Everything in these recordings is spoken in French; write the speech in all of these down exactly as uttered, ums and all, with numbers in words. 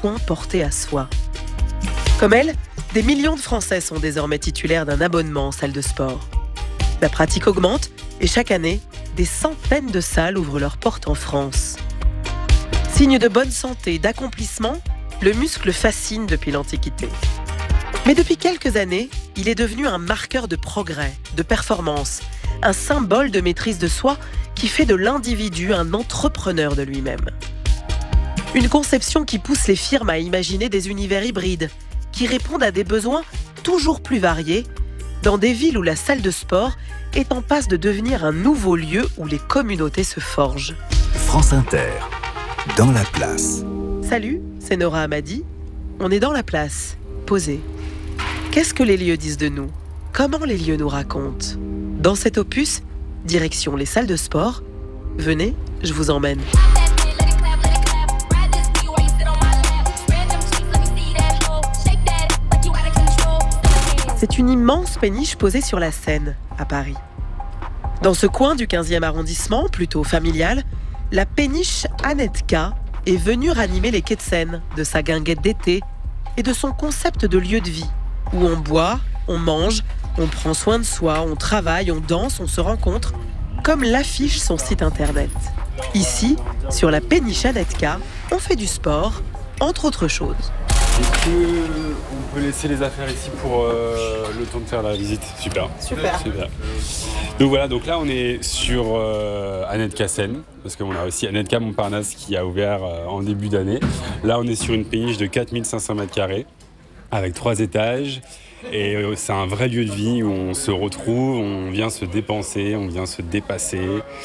soin porté à soi. Comme elle, des millions de Français sont désormais titulaires d'un abonnement en salle de sport. La pratique augmente et chaque année, des centaines de salles ouvrent leurs portes en France. Signe de bonne santé, d'accomplissement, le muscle fascine depuis l'Antiquité. Mais depuis quelques années, il est devenu un marqueur de progrès, de performance, un symbole de maîtrise de soi qui fait de l'individu un entrepreneur de lui-même. Une conception qui pousse les firmes à imaginer des univers hybrides, qui répondent à des besoins toujours plus variés, dans des villes où la salle de sport est en passe de devenir un nouveau lieu où les communautés se forgent. France Inter, dans la place. Salut, c'est Nora Hamadi. On est dans la place, posé. Qu'est-ce que les lieux disent de nous ? Comment les lieux nous racontent ? Dans cet opus, direction les salles de sport. Venez, je vous emmène. C'est une immense péniche posée sur la Seine, à Paris. Dans ce coin du quinzième arrondissement, plutôt familial, la péniche Annetka est venue ranimer les quais de Seine de sa guinguette d'été et de son concept de lieu de vie, où on boit, on mange, on prend soin de soi, on travaille, on danse, on se rencontre, comme l'affiche son site internet. Ici, sur la péniche Annetka, on fait du sport, entre autres choses. Est-ce qu'on peut laisser les affaires ici pour euh, le temps de faire la visite ? Super. Super. Super. Donc voilà, donc là on est sur euh, Annetka Seine, parce qu'on a aussi Annetka Montparnasse qui a ouvert euh, en début d'année. Là on est sur une péniche de quatre mille cinq cents mètres carrés, avec trois étages. Et euh, c'est un vrai lieu de vie où on se retrouve, on vient se dépenser, on vient se dépasser.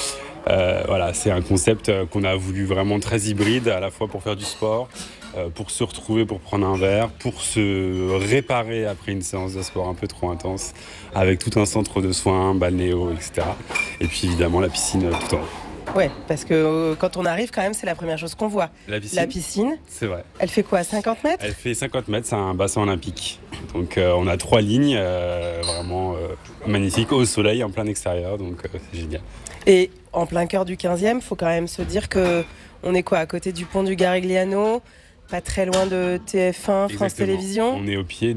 Euh, voilà, c'est un concept qu'on a voulu vraiment très hybride, à la fois pour faire du sport, euh, pour se retrouver, pour prendre un verre, pour se réparer après une séance de sport un peu trop intense, avec tout un centre de soins, balnéo, et cetera. Et puis évidemment la piscine tout en haut. Ouais, parce que euh, quand on arrive, quand même, c'est la première chose qu'on voit. La piscine, La piscine, c'est vrai. elle fait quoi, cinquante mètres ? Elle fait cinquante mètres, c'est un bassin olympique. Donc euh, on a trois lignes, euh, vraiment euh, magnifiques, au soleil, en plein extérieur, donc euh, c'est génial. Et en plein cœur du quinzième, il faut quand même se dire qu'on est quoi, à côté du pont du Garigliano, pas très loin de T F un, France Exactement. Télévisions. On est au pied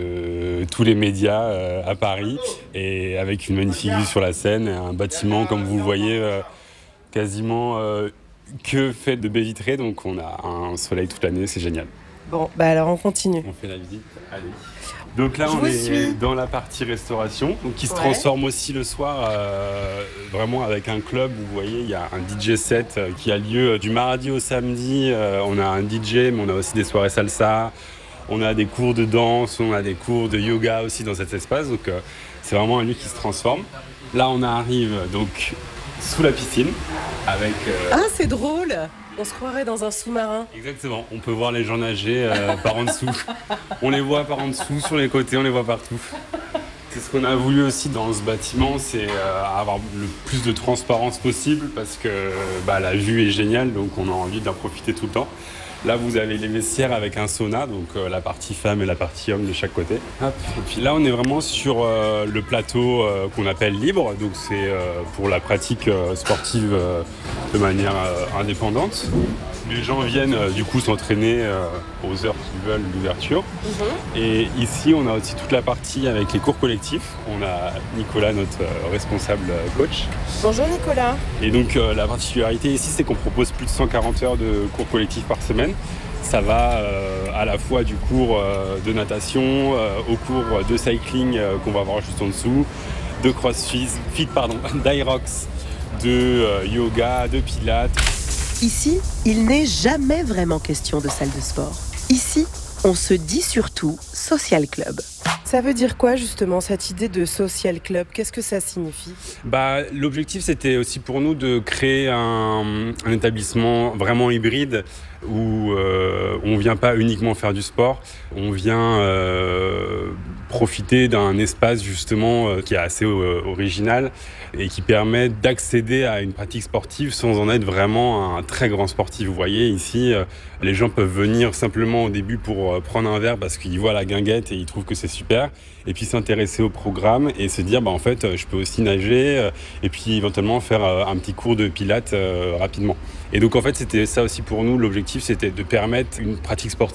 de tous les médias euh, à Paris, et avec une magnifique vue sur la Seine, un bâtiment, comme vous le voyez, euh, quasiment euh, que fait de baies vitrées, donc on a un soleil toute l'année, c'est génial. Bon, bah alors on continue. On fait la visite, allez. Donc là, Je on vous est suis. dans la partie restauration, donc qui se Ouais. transforme aussi le soir, euh, vraiment avec un club où vous voyez, il y a un D J set euh, qui a lieu du mardi au samedi. Euh, on a un D J, mais on a aussi des soirées salsa, on a des cours de danse, on a des cours de yoga aussi dans cet espace, donc euh, c'est vraiment un lieu qui se transforme. Là, on arrive donc sous la piscine, avec... euh, Ah, c'est drôle ! On se croirait dans un sous-marin. Exactement, on peut voir les gens nager euh, par en dessous. On les voit par en dessous, sur les côtés, on les voit partout. C'est ce qu'on a voulu aussi dans ce bâtiment, c'est euh, avoir le plus de transparence possible, parce que bah, la vue est géniale, donc on a envie d'en profiter tout le temps. Là, vous avez les vestiaires avec un sauna, donc euh, la partie femme et la partie homme de chaque côté. Hop. Et puis là, on est vraiment sur euh, le plateau euh, qu'on appelle libre, donc c'est euh, pour la pratique euh, sportive euh, de manière euh, indépendante. Les gens viennent euh, du coup s'entraîner euh, aux heures qu'ils veulent d'ouverture. Mmh. Et ici, on a aussi toute la partie avec les cours collectifs. On a Nicolas, notre euh, responsable euh, coach. Bonjour Nicolas. Et donc euh, la particularité ici, c'est qu'on propose plus de cent quarante heures de cours collectifs par semaine. Ça va euh, à la fois du cours euh, de natation, euh, au cours de cycling euh, qu'on va voir juste en dessous, de crossfit, fit, pardon, d'Aerox, de euh, yoga, de pilates. Ici, il n'est jamais vraiment question de salle de sport. Ici, on se dit surtout social club. Ça veut dire quoi justement cette idée de social club ? Qu'est-ce que ça signifie ? Bah, l'objectif, c'était aussi pour nous de créer un, un établissement vraiment hybride où euh, on ne vient pas uniquement faire du sport, on vient euh, profiter d'un espace justement euh, qui est assez euh, original et qui permet d'accéder à une pratique sportive sans en être vraiment un très grand sportif. Vous voyez ici, euh, les gens peuvent venir simplement au début pour euh, prendre un verre parce qu'ils voient la guinguette et ils trouvent que c'est super, et puis s'intéresser au programme et se dire bah, en fait euh, je peux aussi nager euh, et puis éventuellement faire euh, un petit cours de pilates euh, rapidement. Et donc en fait c'était ça aussi pour nous, l'objectif c'était de permettre une pratique sportive